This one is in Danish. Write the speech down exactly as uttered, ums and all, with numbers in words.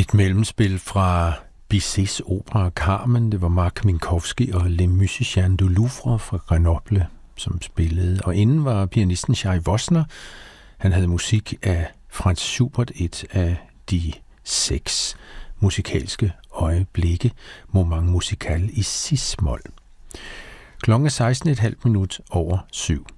Et mellemspil fra Bizets opera Carmen. Det var Mark Minkowski og Les Musiciens du Louvre fra Grenoble, som spillede. Og inden var pianisten Shai Vosner. Han havde musik af Franz Schubert, et af de seks musikalske øjeblikke, Moment musical i cis-mol. Klokken er seksten komma fem minut over syv.